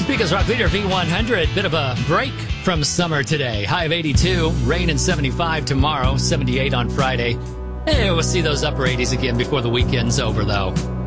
Because Rock Leader V100, bit of a break from summer today. High of 82, rain and 75 tomorrow, 78 on Friday. Hey, we'll see those upper 80s again before the weekend's over, though.